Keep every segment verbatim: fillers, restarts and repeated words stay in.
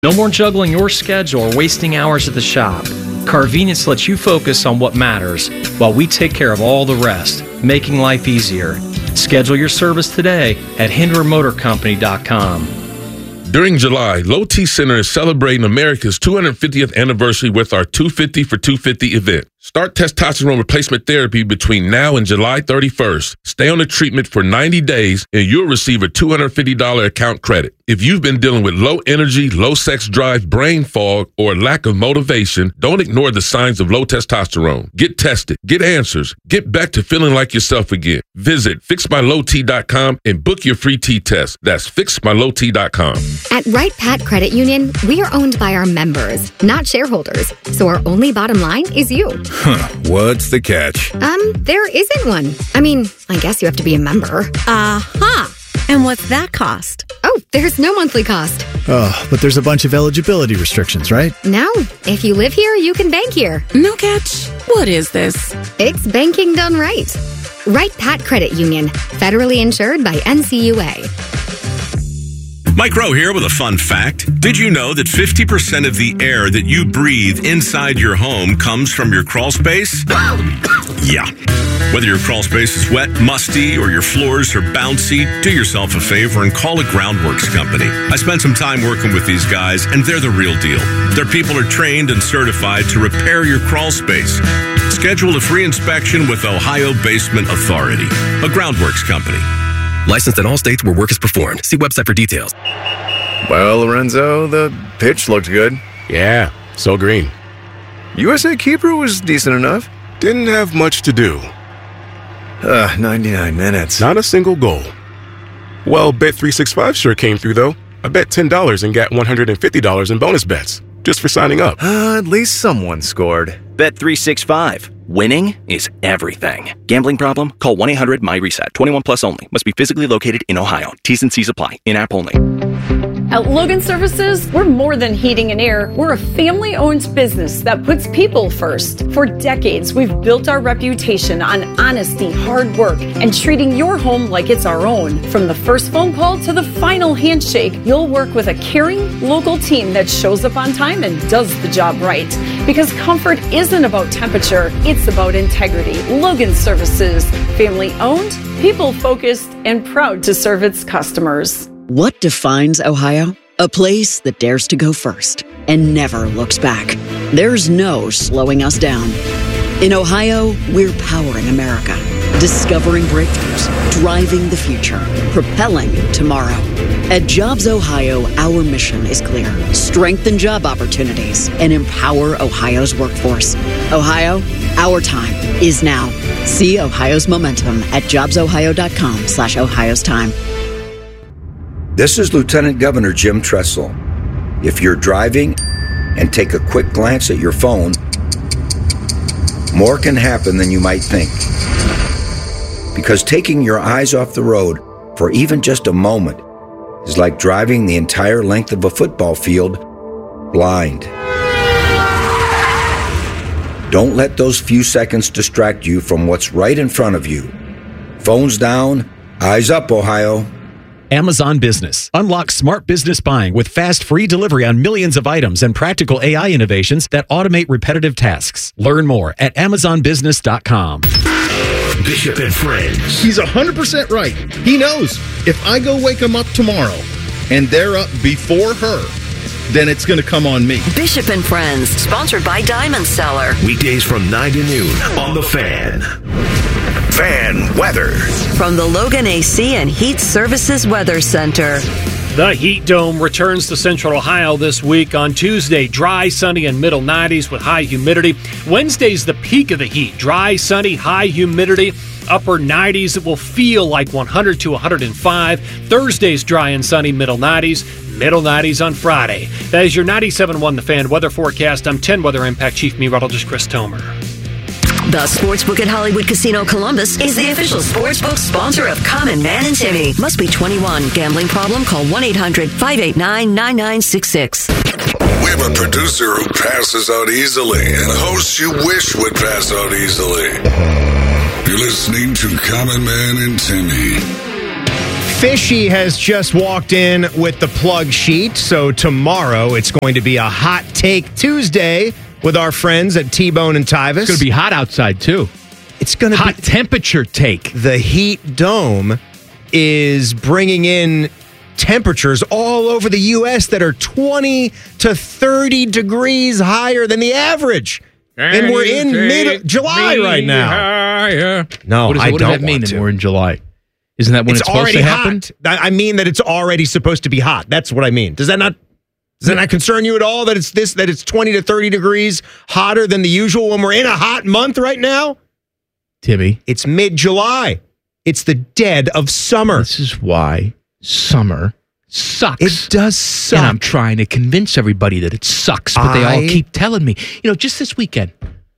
No more juggling your schedule or wasting hours at the shop. Carvenience lets you focus on what matters while we take care of all the rest, making life easier. Schedule your service today at Hinder Motor Company dot com. During July, Low T Center is celebrating America's two hundred fiftieth anniversary with our two fifty for two fifty event. Start testosterone replacement therapy between now and July thirty-first. Stay on the treatment for ninety days and you'll receive a two hundred fifty dollars account credit. If you've been dealing with low energy, low sex drive, brain fog, or lack of motivation, don't ignore the signs of low testosterone. Get tested, get answers, get back to feeling like yourself again. Visit fix my low t dot com and book your free T test. That's fix my low t dot com. At Wright Pat Credit Union, we are owned by our members, not shareholders. So our only bottom line is you. Huh, what's the catch? Um, there isn't one. I mean, I guess you have to be a member. Aha! And what's that cost? Oh, there's no monthly cost. Oh, but there's a bunch of eligibility restrictions, right? No. If you live here, you can bank here. No catch. What is this? It's banking done right. Wright Pat Credit Union, federally insured by N C U A. Mike Rowe here with a fun fact. Did you know that fifty percent of the air that you breathe inside your home comes from your crawl space? Yeah. Whether your crawl space is wet, musty, or your floors are bouncy, do yourself a favor and call a Groundworks company. I spent some time working with these guys, and they're the real deal. Their people are trained and certified to repair your crawl space. Schedule a free inspection with Ohio Basement Authority, a Groundworks company. Licensed in all states where work is performed. See website for details. Well, Lorenzo, the pitch looked good. Yeah, so green. U S A Keeper was decent enough. Didn't have much to do. Uh, ninety-nine minutes. Not a single goal. Well, Bet three sixty-five sure came through, though. I bet ten dollars and got one hundred fifty dollars in bonus bets, just for signing up. Uh, at least someone scored. Bet three sixty-five. Winning is everything. Gambling problem? Call one eight hundred M Y reset. twenty-one plus only. Must be physically located in Ohio. T's and C's apply. In-app only. At Logan Services, we're more than heating and air. We're a family-owned business that puts people first. For decades, we've built our reputation on honesty, hard work, and treating your home like it's our own. From the first phone call to the final handshake, you'll work with a caring, local team that shows up on time and does the job right. Because comfort isn't about temperature, it's about integrity. Logan Services, family-owned, people-focused, and proud to serve its customers. What defines Ohio? A place that dares to go first and never looks back. There's no slowing us down. In Ohio, we're powering America, discovering breakthroughs, driving the future, propelling tomorrow. At Jobs Ohio, our mission is clear. Strengthen job opportunities and empower Ohio's workforce. Ohio, our time is now. See Ohio's momentum at jobsohio.com slash Ohio's time. This is Lieutenant Governor Jim Tressel. If you're driving and take a quick glance at your phone, more can happen than you might think. Because taking your eyes off the road for even just a moment is like driving the entire length of a football field blind. Don't let those few seconds distract you from what's right in front of you. Phones down, eyes up, Ohio. Amazon Business. Unlock smart business buying with fast, free delivery on millions of items and practical A I innovations that automate repetitive tasks. Learn more at amazon business dot com. Bishop and Friends. He's one hundred percent right. He knows if I go wake him up tomorrow and they're up before her, then it's going to come on me. Bishop and Friends, sponsored by Diamond Seller. Weekdays from nine to noon on The Fan. Fan weather. From the Logan A C and Heat Services Weather Center. The heat dome returns to Central Ohio this week. On Tuesday, dry, sunny, and middle nineties with high humidity. Wednesday's the peak of the heat. Dry, sunny, high humidity. Upper nineties. It will feel like one hundred to one hundred five. Thursday's dry and sunny, middle nineties. Middle nineties on Friday. That is your ninety-seven point one The Fan weather forecast. I'm ten Weather Impact Chief Meteorologist Chris Tomer. The Sportsbook at Hollywood Casino Columbus is the official sportsbook sponsor of Common Man and Timmy. Must be twenty-one. Gambling problem? Call one eight hundred five eight nine nine nine six six. We have a producer who passes out easily and hosts you wish would pass out easily. You're listening to Common Man and Timmy. Fishy has just walked in with the plug sheet, so tomorrow it's going to be a Hot Take Tuesday with our friends at T-Bone and Tyvis. It's going to be hot outside, too. It's going to be... Hot temperature take. The heat dome is bringing in temperatures all over the U S that are twenty to thirty degrees higher than the average. And, and we're in mid-July right now. Higher. No, what does, I what don't does that mean want that to. we're in July? Isn't that when it's, it's supposed already to happen? Hot. I mean that it's already supposed to be hot. That's what I mean. Does that not does that not concern you at all that it's this that it's twenty to thirty degrees hotter than the usual when we're in a hot month right now? Timmy, it's mid-July. It's the dead of summer. This is why summer sucks. It does suck. And I'm trying to convince everybody that it sucks, but I... they all keep telling me. You know, just this weekend,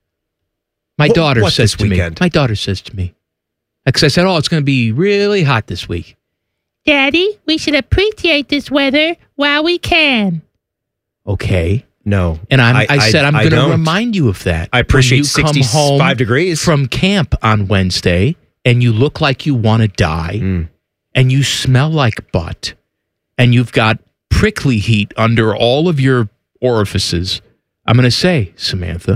my what, daughter what says to weekend? me, my daughter says to me, because I said, oh, it's going to be really hot this week. Daddy, we should appreciate this weather while we can. Okay. No. And I'm, I, I said, I'm I going to don't. remind you of that. I appreciate when you sixty-five come home degrees from camp on Wednesday and you look like you want to die mm. and you smell like butt and you've got prickly heat under all of your orifices. I'm going to say, Samantha,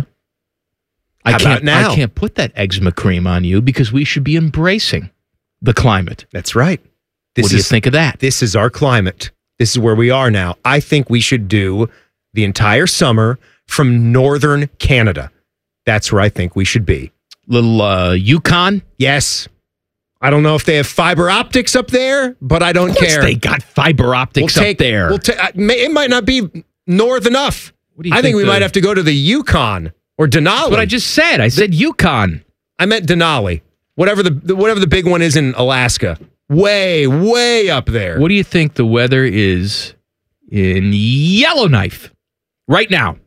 I How can't, about now? I can't put that eczema cream on you because we should be embracing the climate. That's right. This what do is, you think of that? This is our climate. This is where we are now. I think we should do the entire summer from northern Canada. That's where I think we should be. Little uh, Yukon? Yes. I don't know if they have fiber optics up there, but I don't of course care. They got fiber optics we'll take, up there. We'll ta- it might not be north enough. What do you I think, think we the, might have to go to the Yukon or Denali. That's what I just said. I said Yukon. I meant Denali. Whatever the, the whatever the big one is in Alaska. Way, way up there. What do you think the weather is in Yellowknife right now?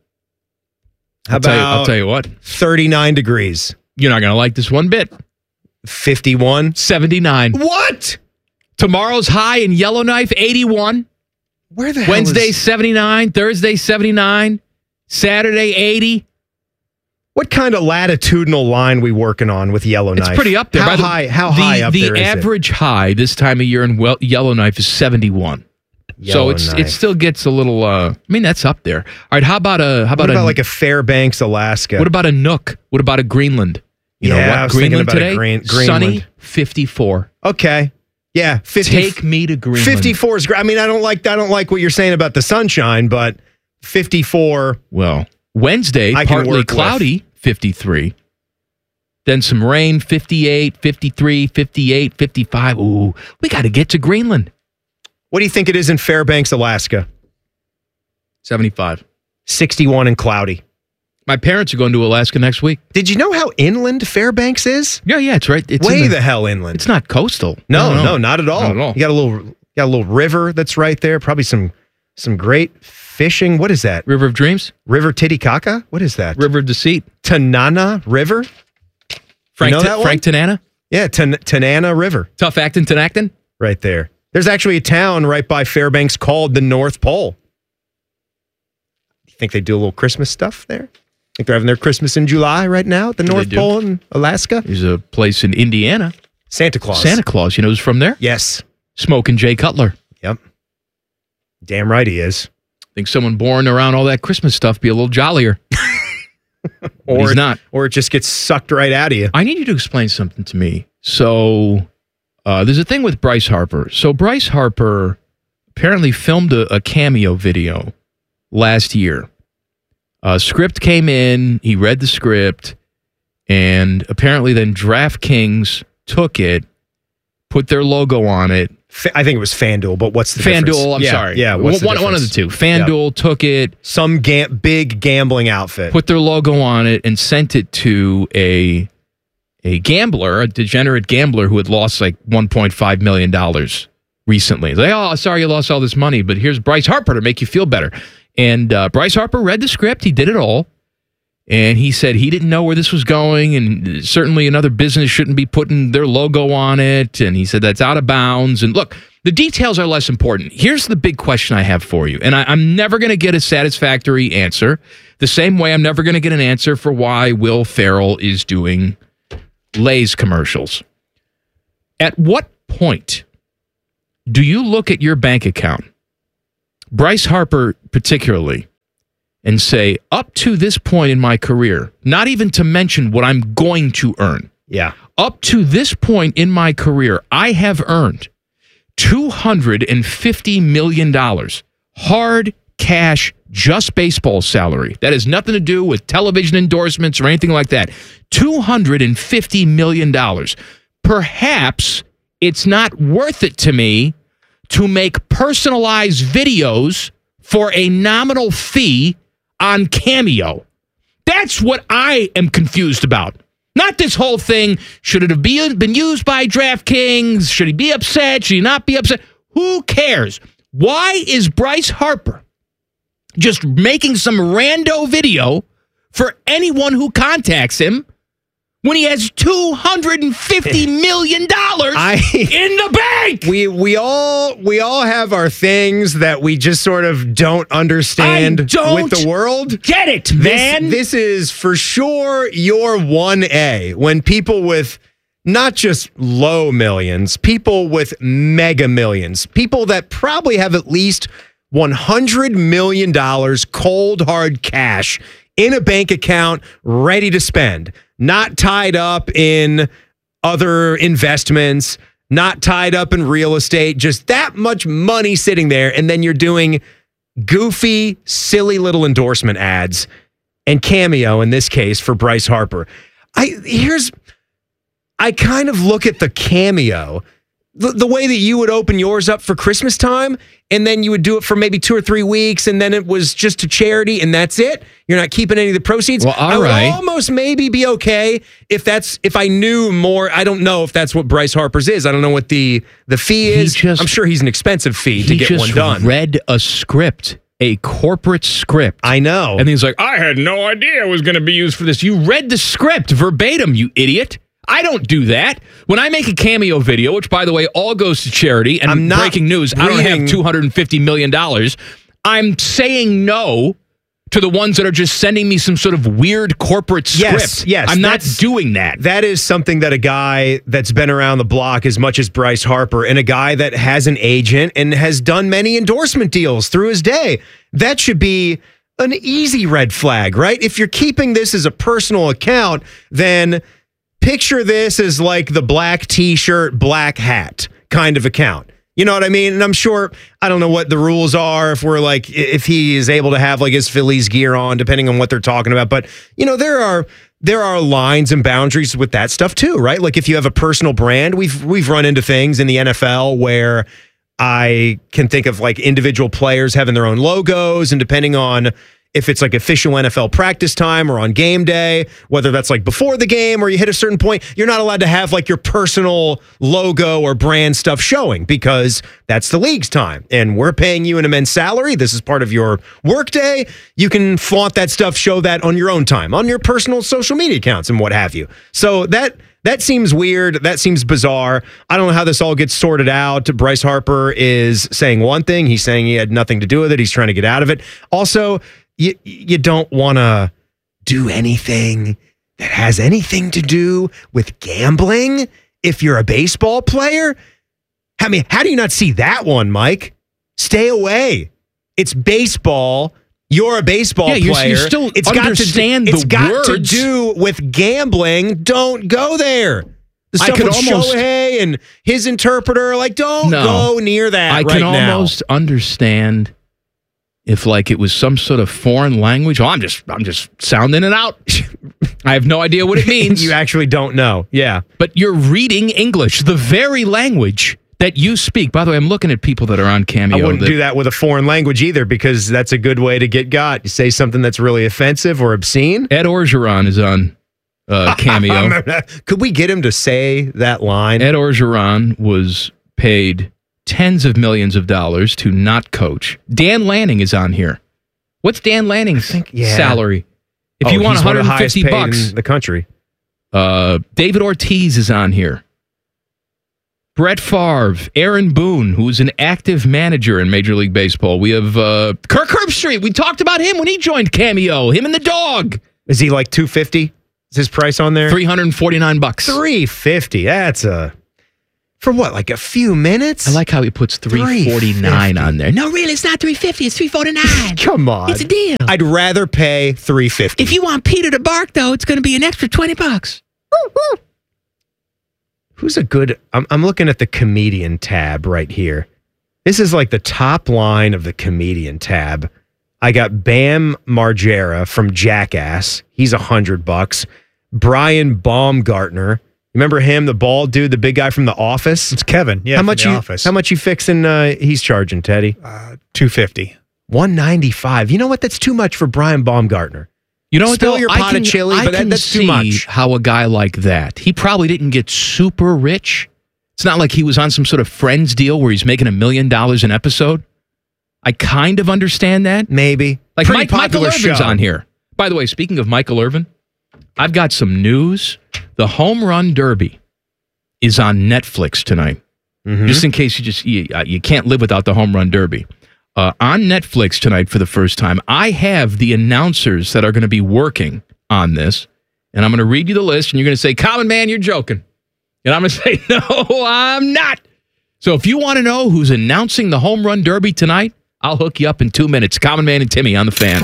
How I'll about tell you, I'll tell you what. thirty-nine degrees. You're not going to like this one bit. fifty-one. seventy-nine. What? Tomorrow's high in Yellowknife, eighty-one. Where the hell Wednesday, is... seventy-nine. Thursday, seventy-nine. Saturday, eighty. What kind of latitudinal line we working on with Yellowknife? It's pretty up there. How By the, high? How the, high up the there is it? The average high this time of year in well, Yellowknife is seventy-one. So it's it still gets a little. Uh, I mean, that's up there. All right. How about a? How about, what about a, like a Fairbanks, Alaska? What about a Nook? What about a Greenland? You yeah, know what? I was Greenland thinking about today. a Green, Greenland. Sunny, fifty-four. Okay. Yeah, fifty. Take me to Greenland. fifty-four is great. I mean, I don't like I don't like what you're saying about the sunshine, but fifty-four. Well, Wednesday, I can partly work cloudy, with. fifty-three. Then some rain, fifty-eight, fifty-three, fifty-eight, fifty-five. Ooh, we got to get to Greenland. What do you think it is in Fairbanks, Alaska? seventy-five. sixty-one and cloudy. My parents are going to Alaska next week. Did you know how inland Fairbanks is? Yeah, yeah, it's right. It's way in the, the hell inland. It's not coastal. No, no, no, not at all. Not at all. You got a little, you got a little river that's right there. Probably some, some great fishing. What is that? River of Dreams. River Titicaca. What is that? River of Deceit. Tanana River. Frank, you know T- that one? Frank Tanana. Yeah, Tan- Tanana River. Tough actin, Tanactin. Right there. There's actually a town right by Fairbanks called the North Pole. You think they do a little Christmas stuff there? Think they're having their Christmas in July right now at the North Pole in Alaska? There's a place in Indiana. Santa Claus. Santa Claus. You know who's from there? Yes. Smoking Jay Cutler. Yep. Damn right he is. Think someone born around all that Christmas stuff be a little jollier. or he's it, not. Or it just gets sucked right out of you. I need you to explain something to me. So uh, there's a thing with Bryce Harper. So Bryce Harper apparently filmed a, a cameo video last year. A script came in, he read the script, and apparently then DraftKings took it, put their logo on it. I think it was FanDuel, but what's the FanDuel, difference? I'm yeah, sorry. Yeah, what's one, the one of the two. FanDuel yep. took it. Some ga- big gambling outfit. Put their logo on it and sent it to a a gambler, a degenerate gambler who had lost like one point five million dollars recently. Like, oh, sorry you lost all this money, but here's Bryce Harper to make you feel better. And uh, Bryce Harper read the script. He did it all. And he said he didn't know where this was going. And certainly another business shouldn't be putting their logo on it. And he said that's out of bounds. And look, the details are less important. Here's the big question I have for you. And I, I'm never going to get a satisfactory answer. The same way I'm never going to get an answer for why Will Ferrell is doing Lay's commercials. At what point Do you look at your bank account, Bryce Harper particularly, and say, up to this point in my career, not even to mention what I'm going to earn. Yeah. Up to this point in my career, I have earned two hundred fifty million dollars hard cash, just baseball salary. That has nothing to do with television endorsements or anything like that. two hundred fifty million dollars. Perhaps it's not worth it to me to make personalized videos for a nominal fee on Cameo. That's what I am confused about. Not this whole thing. Should it have been used by DraftKings? Should he be upset? Should he not be upset? Who cares? Why is Bryce Harper just making some rando video for anyone who contacts him when he has two hundred fifty million dollars I, in the bank? We we all we all have our things that we just sort of don't understand I don't with the world. Get it, man. This, this is for sure your one A. When people with not just low millions, people with mega millions, people that probably have at least one hundred million dollars cold hard cash in a bank account ready to spend. Not tied up in other investments, not tied up in real estate, just that much money sitting there. And then you're doing goofy, silly little endorsement ads and Cameo in this case for Bryce Harper. I here's, I kind of look at the Cameo, the, the way that you would open yours up for Christmas time, and then you would do it for maybe two or three weeks, and then it was just to charity, and that's it. You're not keeping any of the proceeds. Well, all I would right. almost maybe be okay if that's if I knew more. I don't know if that's what Bryce Harper's is. I don't know what the the fee is. Just, I'm sure he's an expensive fee to he get just one done. Read a script, a corporate script. I know, and he's like, I had no idea it was going to be used for this. You read the script verbatim, you idiot. I don't do that. When I make a Cameo video, which, by the way, all goes to charity, and I'm not breaking news, I don't have two hundred fifty million dollars, I'm saying no to the ones that are just sending me some sort of weird corporate script. Yes, yes. I'm not that's- doing that. That is something that a guy that's been around the block as much as Bryce Harper, and a guy that has an agent and has done many endorsement deals through his day, that should be an easy red flag, right? If you're keeping this as a personal account, then picture this as like the black t-shirt, black hat kind of account. You know what I mean? And I'm sure, I don't know what the rules are if we're like, if he is able to have like his Phillies gear on, depending on what they're talking about. But, you know, there are there are lines and boundaries with that stuff too, right? Like if you have a personal brand, we've we've run into things in the N F L where I can think of like individual players having their own logos, and depending on if it's like official N F L practice time or on game day, whether that's like before the game or you hit a certain point, you're not allowed to have like your personal logo or brand stuff showing because that's the league's time. And we're paying you an immense salary. This is part of your work day. You can flaunt that stuff, show that on your own time, on your personal social media accounts and what have you. So that that seems weird. That seems bizarre. I don't know how this all gets sorted out. Bryce Harper is saying one thing. He's saying he had nothing to do with it. He's trying to get out of it. Also, You, you don't want to do anything that has anything to do with gambling if you're a baseball player. I mean, how do you not see that one, Mike? Stay away. It's baseball. You're a baseball yeah, you're, player. You still it's understand got to, the It's words. got to do with gambling. Don't go there. The I stuff could with almost- Shohei and his interpreter, like, don't No. go near that I right can now. almost understand if like it was some sort of foreign language. Oh, I'm just I'm just sounding it out. I have no idea what it means. You actually don't know. Yeah. But you're reading English, the very language that you speak. By the way, I'm looking at people that are on Cameo. I wouldn't that, do that with a foreign language either, because that's a good way to get got. You say something that's really offensive or obscene. Ed Orgeron is on uh, Cameo. Could we get him to say that line? Ed Orgeron was paid tens of millions of dollars to not coach. Dan Lanning is on here. What's Dan Lanning's yeah. salary? If Oh, you want he's one of one the hundred fifty highest paid bucks, in the country. Uh, David Ortiz is on here. Brett Favre, Aaron Boone, who's an active manager in Major League Baseball. We have uh, Kirk Herbstreit. We talked about him when he joined Cameo. Him and the dog. Is he like two fifty? Is his price on there? three hundred forty-nine bucks. three fifty. That's a For what, like a few minutes? I like how he puts three forty-nine on there. No, really, it's not three fifty. It's three forty-nine. Come on. It's a deal. I'd rather pay three fifty. If you want Peter to bark, though, it's going to be an extra twenty bucks. Woo, woo. Who's a good... I'm, I'm looking at the comedian tab right here. This is like the top line of the comedian tab. I got Bam Margera from Jackass. He's a hundred bucks. Brian Baumgartner. Remember him, the bald dude, the big guy from The Office? It's Kevin, yeah, how from much The you, Office. How much you fixing uh, he's charging, Teddy? Uh, two fifty. one ninety-five. You know what? That's too much for Brian Baumgartner. You know what, Spill though? your I pot can, of chili, I but that, can that's see too much. How a guy like that, he probably didn't get super rich. It's not like he was on some sort of Friends deal where he's making a million dollars an episode. I kind of understand that. Maybe. Like Pretty Mike, Michael popular Irvin's show. on here. By the way, speaking of Michael Irvin, I've got some news. The Home Run Derby is on Netflix tonight. Mm-hmm. Just in case you just you, uh, you can't live without the Home Run Derby. Uh, on Netflix tonight for the first time, I have the announcers that are going to be working on this, and I'm going to read you the list, and you're going to say, Common Man, you're joking. And I'm going to say, no, I'm not. So if you want to know who's announcing the Home Run Derby tonight, I'll hook you up in two minutes. Common Man and Timmy on the Fan.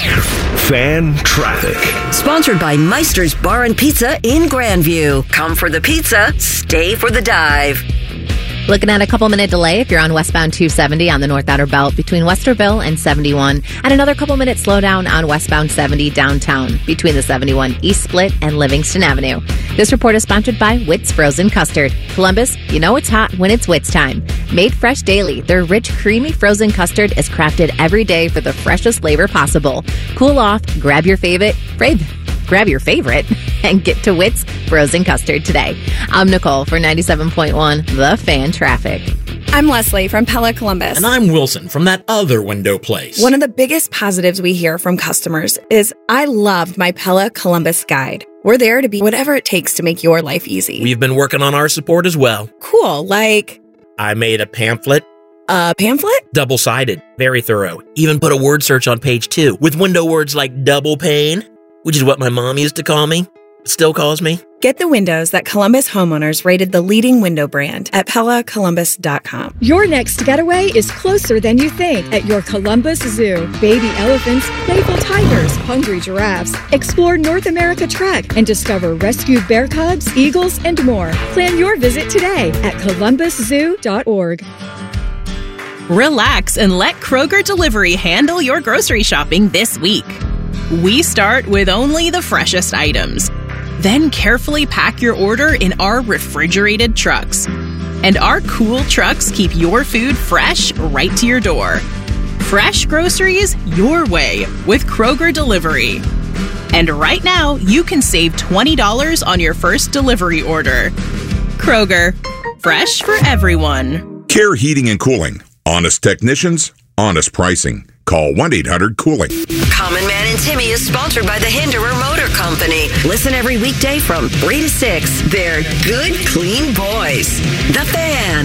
Fan traffic. Sponsored by Meister's Bar and Pizza in Grandview. Come for the pizza, stay for the dive. Looking at a couple minute delay if you're on westbound two seventy on the North Outer Belt between Westerville and seventy-one, and another couple minute slowdown on westbound seventy downtown between the seventy-one East Split and Livingston Avenue. This report is sponsored by Witt's Frozen Custard. Columbus, you know it's hot when it's Witt's time. Made fresh daily, their rich, creamy frozen custard is crafted every day for the freshest flavor possible. Cool off, grab your favorite, favorite. Grab your favorite and get to Witt's Frozen Custard today. I'm Nicole for ninety-seven point one The Fan Traffic. I'm Leslie from Pella Columbus. And I'm Wilson from that other window place. One of the biggest positives we hear from customers is, I loved my Pella Columbus guide. We're there to be whatever it takes to make your life easy. We've been working on our support as well. Cool, like... I made a pamphlet. A pamphlet? Double-sided. Very thorough. Even put a word search on page two with window words like double pane, which is what my mom used to call me, still calls me. Get the windows that Columbus homeowners rated the leading window brand at Pella Columbus dot com. Your next getaway is closer than you think at your Columbus Zoo. Baby elephants, playful tigers, hungry giraffes. Explore North America Trek and discover rescued bear cubs, eagles, and more. Plan your visit today at columbus zoo dot org. Relax and let Kroger Delivery handle your grocery shopping this week. We start with only the freshest items. Then carefully pack your order in our refrigerated trucks. And our cool trucks keep your food fresh right to your door. Fresh groceries your way with Kroger Delivery. And right now, you can save twenty dollars on your first delivery order. Kroger, fresh for everyone. Care Heating and Cooling. Honest technicians, honest pricing. Call one eight hundred cooling. Common Man and Timmy is sponsored by the Hinderer Motor Company. Listen every weekday from three to six. They're good, clean boys. The Fan.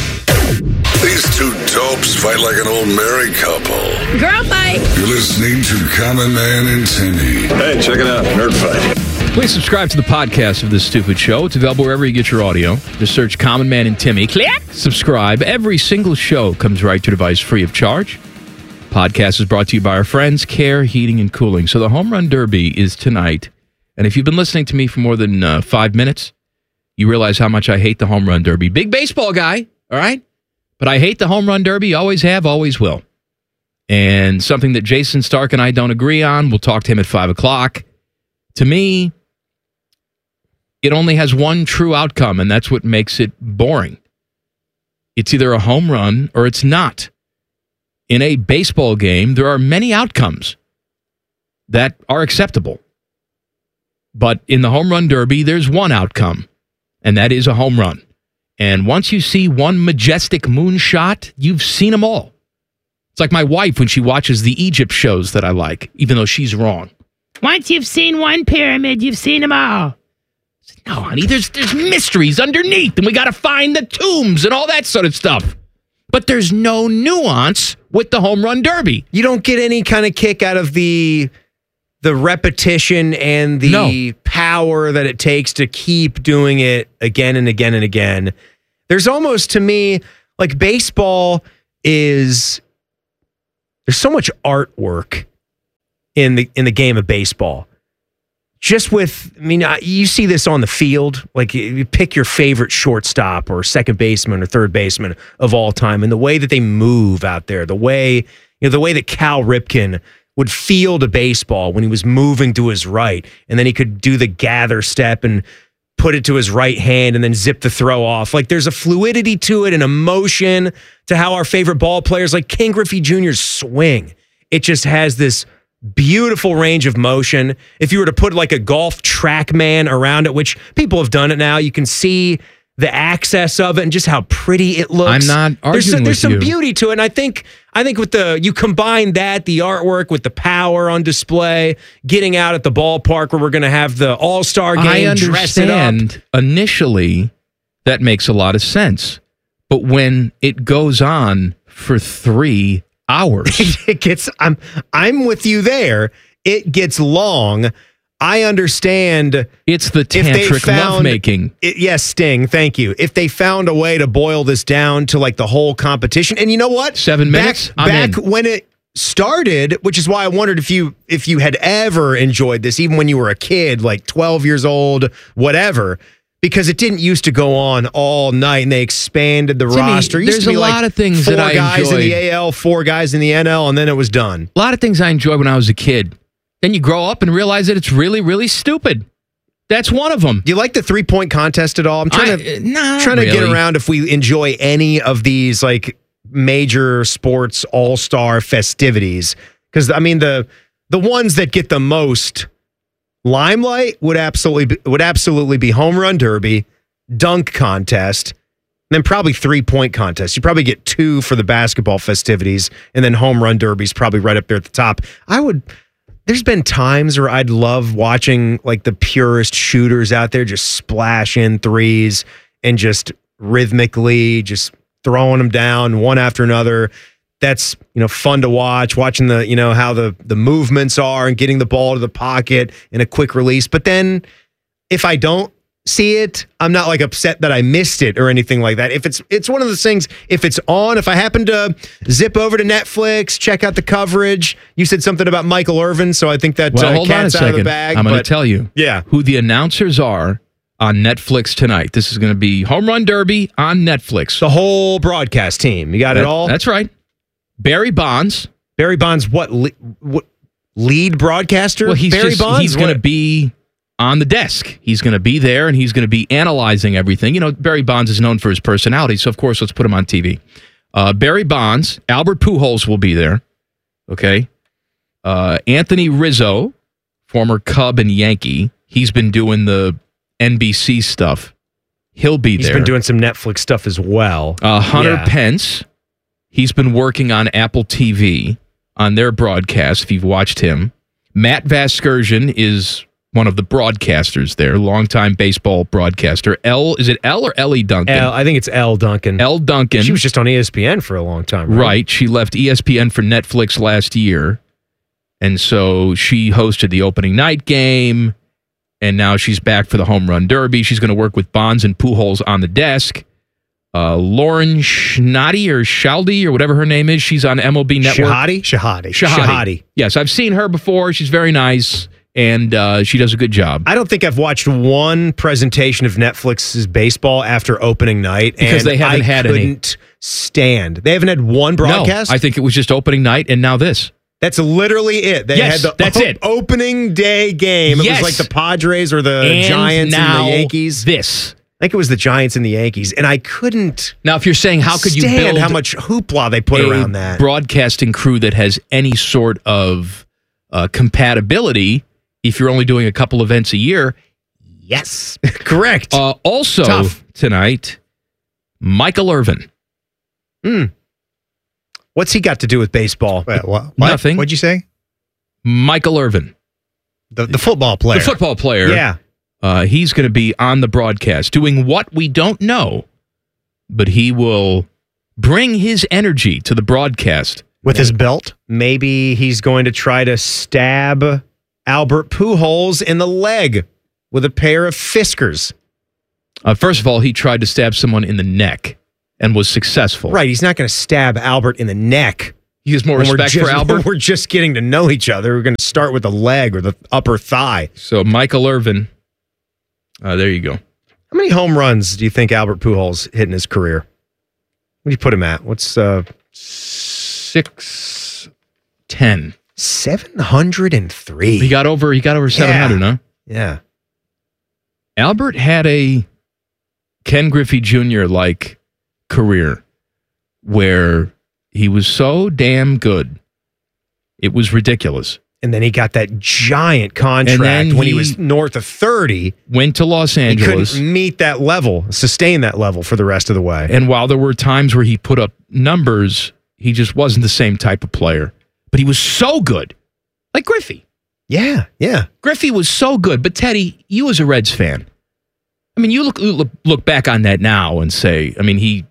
These two dopes fight like an old married couple. Girl fight. You're listening to Common Man and Timmy. Hey, check it out. Nerd Fight. Please subscribe to the podcast of This Stupid Show. It's available wherever you get your audio. Just search Common Man and Timmy. Click. Subscribe. Every single show comes right to your device free of charge. Podcast is brought to you by our friends, Care Heating and Cooling. So the Home Run Derby is tonight. And if you've been listening to me for more than uh, five minutes, you realize how much I hate the Home Run Derby. Big baseball guy, all right? But I hate the Home Run Derby. Always have, always will. And something that Jason Stark and I don't agree on, we'll talk to him at five o'clock. To me, it only has one true outcome, and that's what makes it boring. It's either a home run or it's not. In a baseball game, there are many outcomes that are acceptable. But in the Home Run Derby, there's one outcome, and that is a home run. And once you see one majestic moonshot, you've seen them all. It's like my wife when she watches the Egypt shows that I like, even though she's wrong. Once you've seen one pyramid, you've seen them all. No, honey, there's there's mysteries underneath, and we got to find the tombs and all that sort of stuff. But there's no nuance with the Home Run Derby. You don't get any kind of kick out of the the repetition and the no. power that it takes to keep doing it again and again and again. There's almost, to me, like baseball is, there's so much artwork in the in the game of baseball. Just with, I mean, you see this on the field. Like, you pick your favorite shortstop or second baseman or third baseman of all time, and the way that they move out there, the way, you know, the way that Cal Ripken would field a baseball when he was moving to his right, and then he could do the gather step and put it to his right hand and then zip the throw off. Like, there's a fluidity to it and a motion to how our favorite ball players like Ken Griffey Junior's swing. It just has this beautiful range of motion. If you were to put like a golf track man around it, which people have done it now, you can see the access of it and just how pretty it looks. I'm not arguing there's, with there's some you. beauty to it, and I think I think with the you combine that, the artwork with the power on display, getting out at the ballpark where we're going to have the All-Star game, I dress it up. understand initially that makes a lot of sense, but when it goes on for three hours, it gets. I'm I'm with you there. It gets long. I understand. It's the tantric lovemaking. It, yes, Sting, thank you. If they found a way to boil this down to like the whole competition, and you know what? Seven back, minutes? I'm Back in. when it started, which is why I wondered if you if you had ever enjoyed this, even when you were a kid, like twelve years old, whatever, because it didn't used to go on all night, and they expanded the Timmy, roster. It used there's to be a like lot of things four that I guys in the enjoyed. A L, four guys in the N L, and then it was done. A lot of things I enjoyed when I was a kid. Then you grow up and realize that it's really, really stupid. That's one of them. Do you like the three-point contest at all? I'm trying I, to nah, trying to really. get around if we enjoy any of these like major sports all-star festivities, because I mean the the ones that get the most limelight would absolutely be, would absolutely be home run derby, dunk contest, and then probably three-point contest. You probably get two for the basketball festivities, and then home run derby's probably right up there at the top. I would. There's been times where I'd love watching like the purest shooters out there just splash in threes and just rhythmically just throwing them down one after another. That's, you know, fun to watch, watching the, you know, how the the movements are and getting the ball to the pocket in a quick release. But then if I don't see it, I'm not like upset that I missed it or anything like that. If it's it's one of those things, if it's on, if I happen to zip over to Netflix, check out the coverage. You said something about Michael Irvin, so I think that Well, uh, hold on a cat's out of the second. bag. I'm going to but- tell you Yeah. who the announcers are on Netflix tonight. This is going to be Home Run Derby on Netflix. The whole broadcast team. You got That- it all? That's right. Barry Bonds. Barry Bonds, what, le- what lead broadcaster? Well, he's Barry just, Bonds? he's going to What? be on the desk. He's going to be there, and he's going to be analyzing everything. You know, Barry Bonds is known for his personality, so of course, let's put him on T V. Uh, Barry Bonds, Albert Pujols will be there. Okay. Uh, Anthony Rizzo, former Cub and Yankee. He's been doing the N B C stuff. He'll be He's there. been doing some Netflix stuff as well. Uh, Hunter Yeah. Pence, he's been working on Apple T V on their broadcast, if you've watched him. Matt Vasgersian is one of the broadcasters there, longtime baseball broadcaster. L, is it L or Ellie Duncan? L, I think it's L. Duncan. L. Duncan. She was just on E S P N for a long time, right? Right. She left E S P N for Netflix last year. And so she hosted the opening night game. And now she's back for the Home Run Derby. She's going to work with Bonds and Pujols on the desk. Uh, Lauren Schnatty or Shaldy or whatever her name is. She's on M L B Network. Shahadi? Shahadi. Shahadi. Shahadi. Yes, I've seen her before. She's very nice, and uh, she does a good job. I don't think I've watched one presentation of Netflix's baseball after opening night. Because and they haven't I had any. couldn't stand. They haven't had one broadcast? No, I think it was just opening night, and now this. That's literally it. They Yes, had the that's o- it. opening day game. It Yes. was like the Padres or the And Giants now and the Yankees. This. I think it was the Giants and the Yankees. And I couldn't Now, if you're saying how could you stand build how much hoopla they put a around that. broadcasting crew that has any sort of uh, compatibility if you're only doing a couple events a year? Yes. Correct. Uh, also Tough. tonight, Michael Irvin. Hmm. What's he got to do with baseball? Wait, what? what? Nothing. What'd you say? Michael Irvin, The the football player. the football player. Yeah. Uh, he's going to be on the broadcast doing what we don't know, but he will bring his energy to the broadcast. With his belt? Maybe he's going to try to stab Albert Pujols in the leg with a pair of Fiskars. Uh, first of all, he tried to stab someone in the neck and was successful. Right, he's not going to stab Albert in the neck. He has more When we're respect just- for Albert. We're just getting to know each other. We're going to start with the leg or the upper thigh. So Michael Irvin, uh, there you go. How many home runs do you think Albert Pujols hit in his career? What do you put him at? What's uh six ten? Seven hundred and three. He got over. He got over seven hundred. Huh? Yeah. Albert had a Ken Griffey Junior like career where he was so damn good, it was ridiculous. And then he got that giant contract And then when he, he was north of thirty. Went to Los He Angeles. couldn't meet that level, sustain that level for the rest of the way. And while there were times where he put up numbers, he just wasn't the same type of player. But he was so good. Like Griffey. Yeah, yeah. Griffey was so good. But Teddy, you as a Reds fan, I mean, you look look, look back on that now and say, I mean, he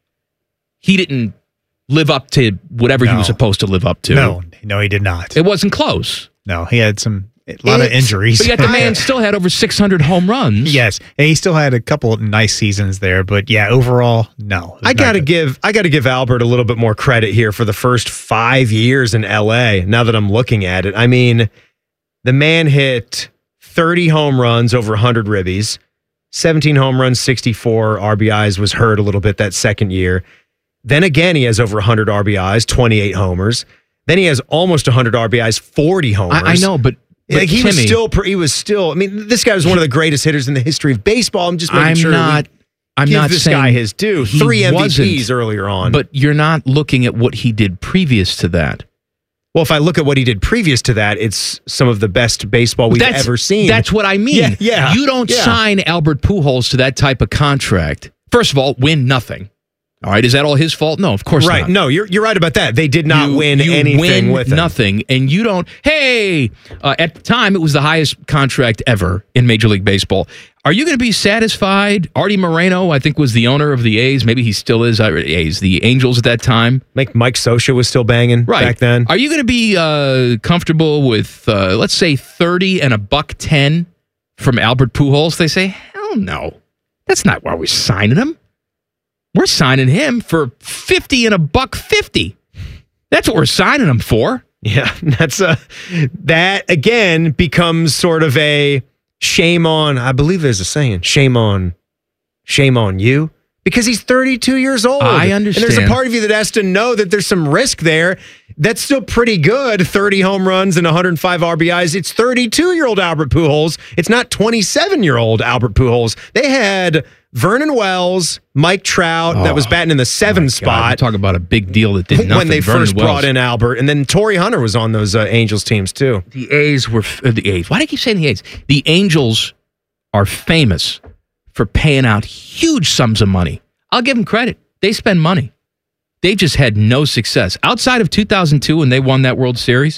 he didn't live up to whatever he No. was supposed to live up to. No, no, he did not. It wasn't close. No, he had some a lot of It's- injuries. But yet the man still had over six hundred home runs. Yes, and he still had a couple of nice seasons there, but yeah, overall, no. I got to give I got to give Albert a little bit more credit here for the first five years in L A. Now that I'm looking at it, I mean, the man hit thirty home runs, over one hundred ribbies, seventeen home runs, sixty-four R B Is. Was hurt a little bit that second year. Then again, he has over one hundred R B Is, twenty-eight homers. Then he has almost one hundred R B Is, forty homers. I, I know, but, but like he Timmy, was still, pre- he was still. I mean, this guy was one of the greatest hitters in the history of baseball. I'm just making I'm sure not. we I'm give not this saying guy his due. he Three M V Ps wasn't, earlier on. But you're not looking at what he did previous to that. Well, if I look at what he did previous to that, it's some of the best baseball we've That's- ever seen. That's what I mean. Yeah, yeah. You don't yeah. sign Albert Pujols to that type of contract. First of all, win nothing. All right, is that all his fault? No, of course right. not. No, you're you're right about that. They did not You- win you anything win with him. nothing, and you don't. Hey, uh, at the time, it was the highest contract ever in Major League Baseball. Are you going to be satisfied? Artie Moreno, I think, was the owner of the A's. Maybe he still is. Uh, A's, the Angels at that time. Like Mike Scioscia was still banging right. back then. Are you going to be uh, comfortable with, uh, let's say, thirty and a buck ten from Albert Pujols? They say, hell no. That's not why we're signing him. We're signing him for fifty and a buck fifty. That's what we're signing him for. Yeah, that's a that again becomes sort of a shame on. I believe there's a saying, shame on, shame on you, because he's thirty-two years old. I understand. And there's a part of you that has to know that there's some risk there. That's still pretty good. thirty home runs and one hundred five R B Is. It's thirty-two-year-old Albert Pujols. It's not twenty-seven-year-old Albert Pujols. They had Vernon Wells, Mike Trout, that was batting in the seven spot. Talk about a big deal that did nothing. When they Vernon first Wells. brought in Albert. And then Torrey Hunter was on those uh, Angels teams, too. The A's were uh, the A's. Why do I keep saying the A's? The Angels are famous for paying out huge sums of money. I'll give them credit. They spend money. They've just had no success. Outside of two thousand two when they won that World Series,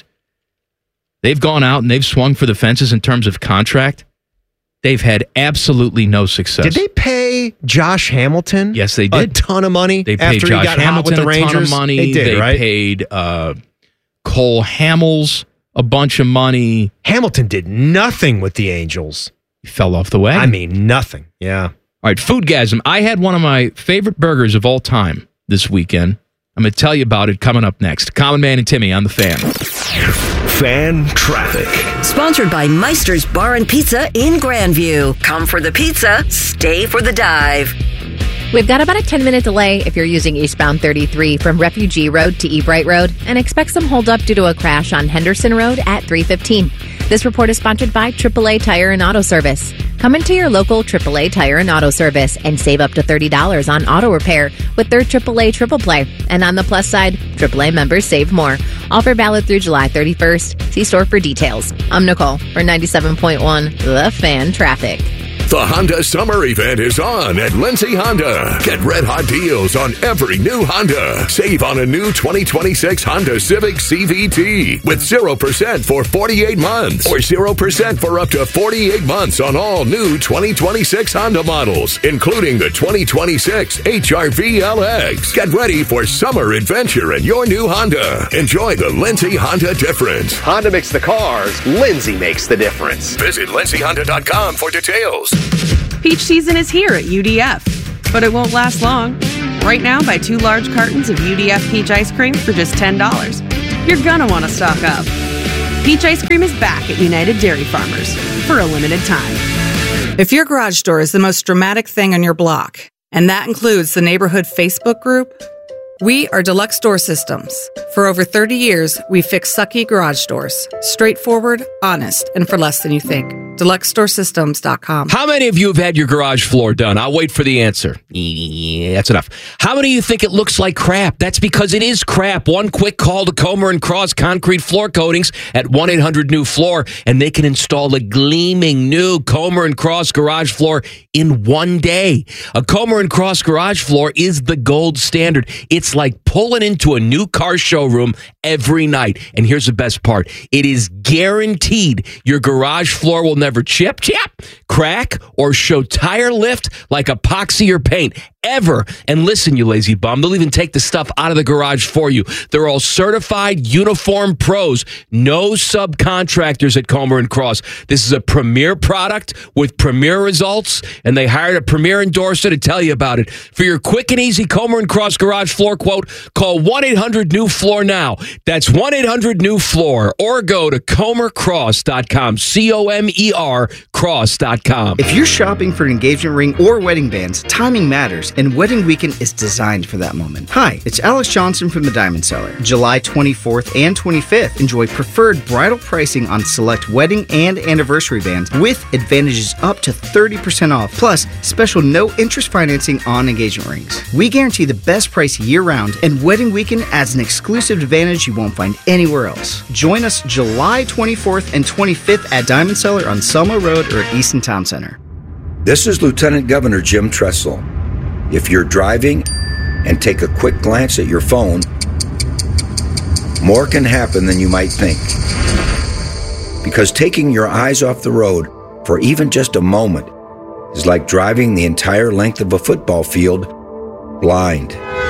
they've gone out and they've swung for the fences in terms of contract. They've had absolutely no success. Did they pay Josh Hamilton? Yes, they did. A ton of money. They paid after Josh he got Hamilton hot with the a Rangers. ton of money. They did, they right? paid uh, Cole Hamels a bunch of money. Hamilton did nothing with the Angels. He fell off the wagon. I mean, nothing. Yeah. All right, Foodgasm. I had one of my favorite burgers of all time this weekend. I'm going to tell you about it coming up next. Common Man and Timmy on the Fan. Fan traffic. Sponsored by Meister's Bar and Pizza in Grandview. Come for the pizza, stay for the dive. We've got about a ten-minute delay if you're using eastbound thirty-three from Refugee Road to Ebright Road, and expect some holdup due to a crash on Henderson Road at three fifteen. This report is sponsored by triple A Tire and Auto Service. Come into your local triple A Tire and Auto Service and save up to thirty dollars on auto repair with their triple A Triple Play. And on the plus side, triple A members save more. Offer valid through July thirty-first. See store for details. I'm Nicole for ninety-seven point one The Fan Traffic. The Honda Summer Event is on at Lindsay Honda. Get red hot deals on every new Honda. Save on a new twenty twenty-six Honda Civic C V T with zero percent for forty-eight months or zero percent for up to forty-eight months on all new twenty twenty-six Honda models, including the twenty twenty-six H R V L X. Get ready for summer adventure in your new Honda. Enjoy the Lindsay Honda difference. Honda makes the cars, Lindsay makes the difference. Visit lindsay honda dot com for details. Peach season is here at U D F, but it won't last long. Right now, buy two large cartons of U D F peach ice cream for just ten dollars. You're gonna want to stock up. Peach ice cream is back at United Dairy Farmers for a limited time. If your garage door is the most dramatic thing on your block, and that includes the neighborhood Facebook group, we are Deluxe Door Systems. For over thirty years, we fix sucky garage doors. Straightforward, honest, and for less than you think. Deluxe Door Systems dot com. How many of you have had your garage floor done? I'll wait for the answer. Yeah, that's enough. How many of you think it looks like crap? That's because it is crap. One quick call to Comer and Cross Concrete Floor Coatings at one eight hundred new floor, and they can install a gleaming new Comer and Cross garage floor in one day. A Comer and Cross garage floor is the gold standard. It's like pulling into a new car showroom every night. And here's the best part. It is guaranteed your garage floor will never chip, chip, crack, or show tire lift like epoxy or paint. Ever. And listen, you lazy bum, they'll even take the stuff out of the garage for you. They're all certified uniform pros. No subcontractors at Comer and Cross. This is a premier product with premier results, and they hired a premier endorser to tell you about it. For your quick and easy Comer and Cross garage floor quote, call one eight hundred new floor now. That's one eight hundred new floor, or go to comer cross dot com. C O M E R cross dot com. If you're shopping for an engagement ring or wedding bands, timing matters, and Wedding Weekend is designed for that moment. Hi, it's Alex Johnson from the Diamond Seller. July twenty-fourth and twenty-fifth, enjoy preferred bridal pricing on select wedding and anniversary bands with advantages up to thirty percent off, plus special no-interest financing on engagement rings. We guarantee the best price year-round, and Wedding Weekend adds an exclusive advantage you won't find anywhere else. Join us July twenty-fourth and twenty-fifth at Diamond Seller on Selma Road or at Easton Town Center. This is Lieutenant Governor Jim Tressel. If you're driving and take a quick glance at your phone, more can happen than you might think. Because taking your eyes off the road for even just a moment is like driving the entire length of a football field blind.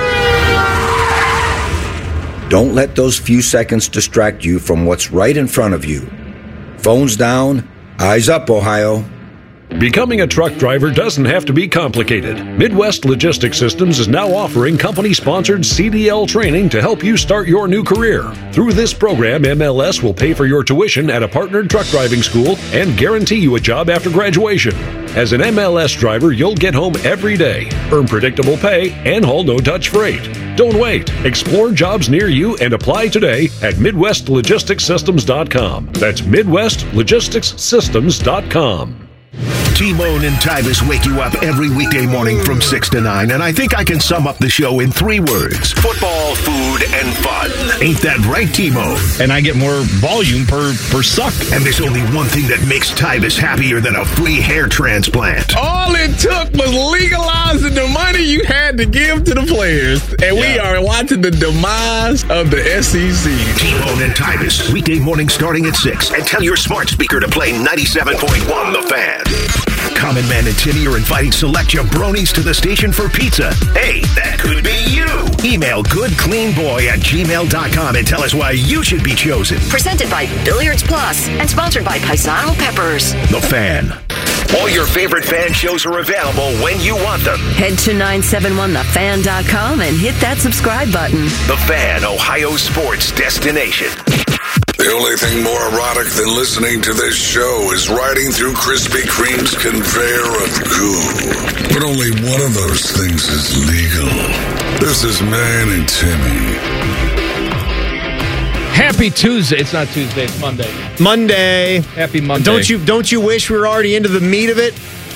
Don't let those few seconds distract you from what's right in front of you. Phones down, eyes up, Ohio. Becoming a truck driver doesn't have to be complicated. Midwest Logistics Systems is now offering company-sponsored C D L training to help you start your new career. Through this program, M L S will pay for your tuition at a partnered truck driving school and guarantee you a job after graduation. As an M L S driver, you'll get home every day, earn predictable pay, and haul no-touch freight. Don't wait. Explore jobs near you and apply today at Midwest Logistics Systems dot com. That's Midwest Logistics Systems dot com. T-Bone and Tybus wake you up every weekday morning from six to nine, and I think I can sum up the show in three words. Football, food, and fun. Ain't that right, T-Bone? And I get more volume per, per suck. And there's only one thing that makes Tybus happier than a free hair transplant. All it took was legalizing the money you had to give to the players, and we yeah. are watching the demise of the S E C. T-Bone and Tybus, weekday morning starting at six, and tell your smart speaker to play ninety-seven point one The Fan. Common Man and Timmy are inviting select jabronis to the station for pizza. Hey, that could be you. Email goodcleanboy at gmail dot com and tell us why you should be chosen. Presented by Billiards Plus and sponsored by Paisano Peppers. The Fan. All your favorite fan shows are available when you want them. Head to nine seven one the fan dot com and hit that subscribe button. The Fan, Ohio sports destination. The only thing more erotic than listening to this show is riding through Krispy Kreme's conveyor of goo. But only one of those things is legal. This is Man and Timmy. Happy Tuesday. It's not Tuesday, it's Monday. Monday. Happy Monday. Don't you don't you wish we were already into the meat of it?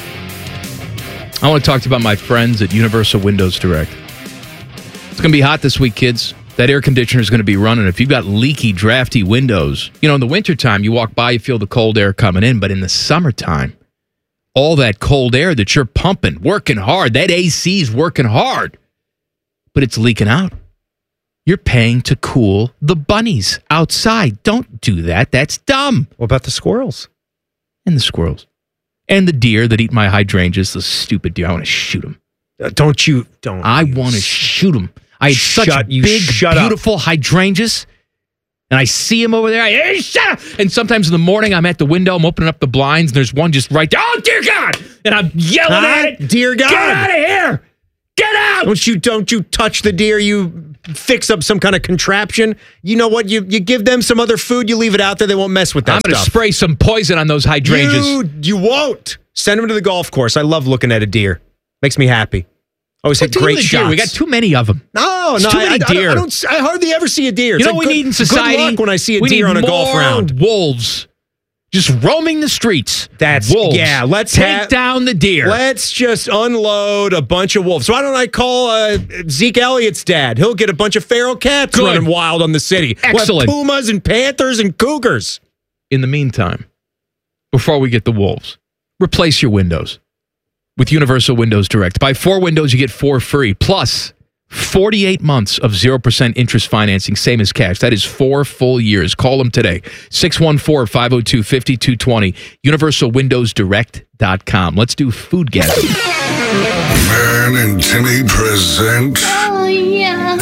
I want to talk to you about my friends at Universal Windows Direct. It's going to be hot this week, kids. That air conditioner is going to be running. If you've got leaky, drafty windows, you know, in the wintertime, you walk by, you feel the cold air coming in. But in the summertime, all that cold air that you're pumping, working hard, that A C's working hard, but it's leaking out. You're paying to cool the bunnies outside. Don't do that. That's dumb. What about the squirrels? And the squirrels. And the deer that eat my hydrangeas, the stupid deer. I want to shoot them. Uh, don't you? Don't. I want to shoot them. I had such shut, big, shut beautiful up. hydrangeas, And I see him over there. I, hey, shut up! And sometimes in the morning, I'm at the window. I'm opening up the blinds, and there's one just right there. Oh, dear God! And I'm yelling Ah, at it. dear God. Get out of here! Get out! Don't you don't you touch the deer, you fix up some kind of contraption. You know what? You you give them some other food, you leave it out there, they won't mess with that I'm going to stuff. spray some poison on those hydrangeas. You, you won't. Send them to the golf course. I love looking at a deer. Makes me happy. Always What hit do you great with deer? shots. We got too many of them. No, It's no, too I, many I, I don't- deer. I don't. I hardly ever see a deer. You It's know like what we good- need in society? Good luck when I see a We deer need on a golf more round. wolves just roaming the streets. That's wolves. yeah. Let's take have, down the deer. Let's just unload a bunch of wolves. Why don't I call uh, Zeke Elliott's dad? He'll get a bunch of feral cats Good. running wild on the city. We'll have Excellent. pumas and panthers and cougars. In the meantime, before we get the wolves, replace your windows with Universal Windows Direct. Buy four windows, you get four free. Plus, forty-eight months of zero percent interest financing, same as cash. That is four full years. Call them today. six one four, five oh two, five two two zero. universal windows direct dot com. Let's do Foodgasm. Man and Timmy present Oh, yeah.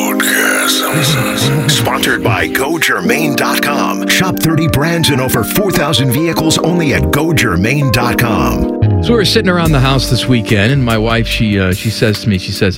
Foodgasm. Sponsored by Go Germain dot com. Shop thirty brands and over four thousand vehicles only at Go Germain dot com. So we were sitting around the house this weekend, and my wife, she uh, she says to me, she says,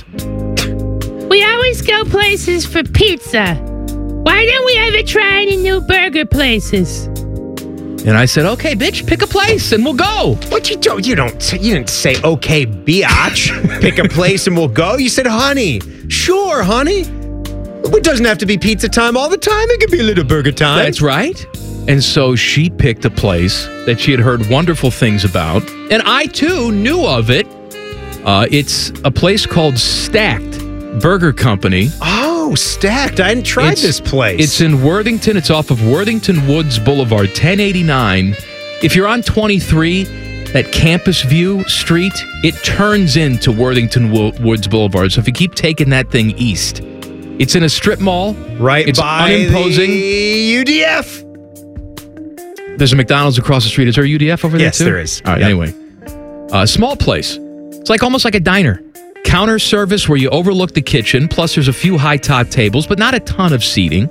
We always go places for pizza. Why don't we ever try any new burger places? and I said, okay, bitch, pick a place and we'll go. What you do? You don't. You didn't say okay, biatch. Pick a place and we'll go. You said, honey. Sure, honey. It doesn't have to be pizza time all the time. It could be a little burger time. That's right. And so she picked a place that she had heard wonderful things about. And I, too, knew of it. Uh, it's a place called Stacked Burger Company. Oh, Stacked. I hadn't tried It's- this place. It's in Worthington. It's off of Worthington Woods Boulevard, ten eighty-nine. If you're on twenty-three, that Campus View Street, it turns into Worthington Wo- Woods Boulevard. So if you keep taking that thing east, it's in a strip mall. right It's by unimposing. the U D F. There's a McDonald's across the street. Is there a U D F over there Yes, too? there is. All right, Yep. anyway. Uh, small place. It's like almost like a diner. Counter service where you overlook the kitchen. Plus there's a few high top tables, but not a ton of seating.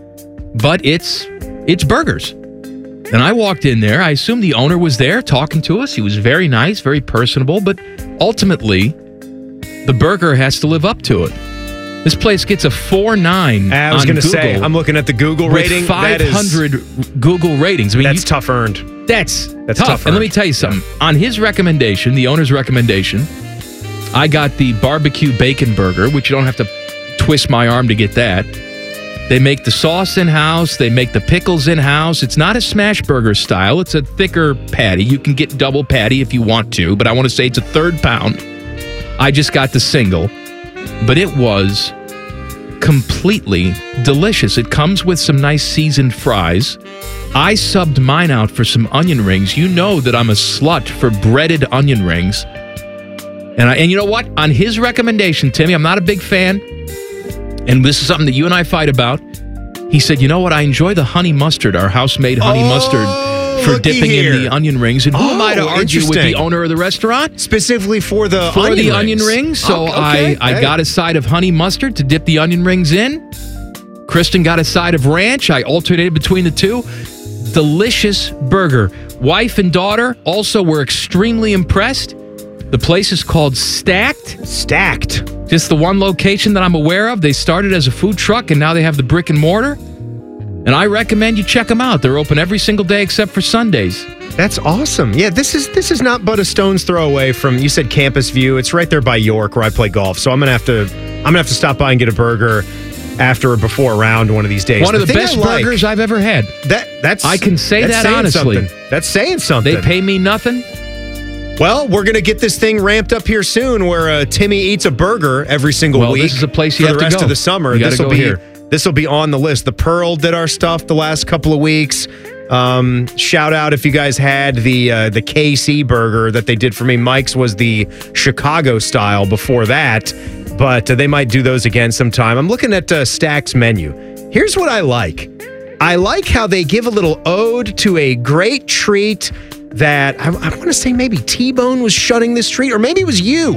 But it's it's burgers. And I walked in there. I assumed the owner was there talking to us. He was very nice, very personable, but ultimately the burger has to live up to it. This place gets a four nine. I was going going to say, I'm looking at the Google with rating. five That is- hundred Google ratings. I mean, That's you- tough earned. that's, That's tough. tough And let me earned. tell you something. On his recommendation, the owner's recommendation, I got the barbecue bacon burger, which you don't have to twist my arm to get that. They make the sauce in-house. They make the pickles in-house. It's not a smash burger style. It's a thicker patty. You can get double patty if you want to, but I want to say it's a third pound. I just got the single, but it was completely delicious. It comes with some nice seasoned fries. I subbed mine out for some onion rings. You know that I'm a slut for breaded onion rings. And I, and you know what? On his recommendation, Timmy, I'm not a big fan. And this is something that you and I fight about. He said, you know what? I enjoy the honey mustard, our house-made honey Oh, mustard for looky dipping here. in the onion rings. And who am I to Oh, argue with the interesting. owner of the restaurant? Specifically for the for onion the rings. onion rings. So Okay, okay. I, I Hey. got a side of honey mustard to dip the onion rings in. Kristen got a side of ranch. I alternated between the two. Delicious burger. Wife and daughter also were extremely impressed. The place is called Stacked. Stacked. Just the one location that I'm aware of. They started as a food truck and now they have the brick and mortar. And I recommend you check them out. They're open every single day except for Sundays. That's awesome. Yeah, this is this is not but a stone's throw away from, you said Campus View. It's right there by York where I play golf. So I'm gonna have to I'm gonna have to stop by and get a burger after or before a round one of these days. One of the thing best I like- burgers I've ever had. That that's I can say that's that saying honestly. something. That's saying something. They pay me nothing. Well, we're going to get this thing ramped up here soon where uh, Timmy eats a burger every single Well, week. this is a place you for have the to rest go. of the summer. You gotta This will go be here. this will be on the list. The Pearl did our stuff the last couple of weeks. Um, shout out if you guys had the uh, the K C burger that they did for me. Mike's was the Chicago style before that, but uh, they might do those again sometime. I'm looking at uh, Stack's menu. Here's what I like. I like how they give a little ode to a great treat that I, I want to say maybe T-Bone was shutting this treat, or maybe it was you.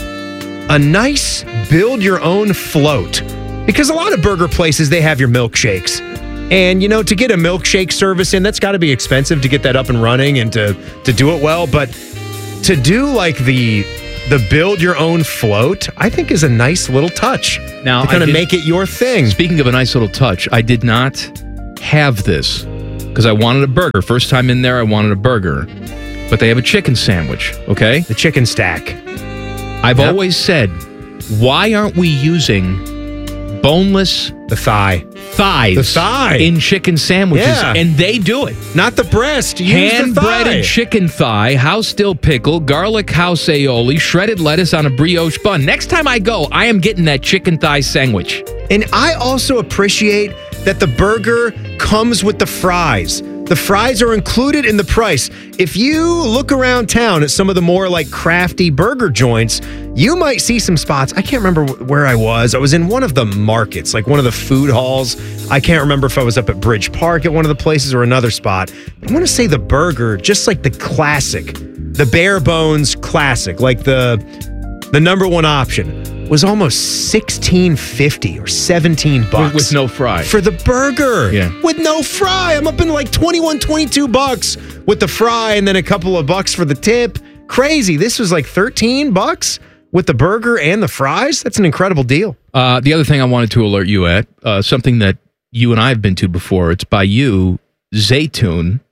A nice build your own float. Because a lot of burger places, they have your milkshakes. And, you know, to get a milkshake service in, that's got to be expensive to get that up and running and to, to do it well. But to do like the the build your own float, I think is a nice little touch. Now, to kind I of did- make it your thing. Speaking of a nice little touch, I did not have this because I wanted a burger. First time in there, I wanted a burger. But they have a chicken sandwich, okay? The chicken stack. I've Yep. always said, why aren't we using boneless The thigh. thighs The thigh. in chicken sandwiches? Yeah. And they do it. Not the breast. Use Hand the thigh. breaded chicken thigh, house dill pickle, garlic house aioli, shredded lettuce on a brioche bun. Next time I go, I am getting that chicken thigh sandwich. And I also appreciate that the burger comes with the fries. The fries are included in the price. If you look around town at some of the more like crafty burger joints, you might see some spots. I can't remember where I was. I was in one of the markets, like one of the food halls. I can't remember if I was up at Bridge Park at one of the places or another spot. I want to say the burger, just like the classic, the bare bones classic, like the the number one option, was almost sixteen fifty or seventeen bucks. With, with no fry. For the burger. Yeah. With no fry. I'm up in like twenty-one, twenty-two bucks with the fry and then a couple of bucks for the tip. Crazy. This was like thirteen bucks with the burger and the fries. That's an incredible deal. Uh, the other thing I wanted to alert you at, uh, something that you and I have been to before. It's by you, Zaytoon.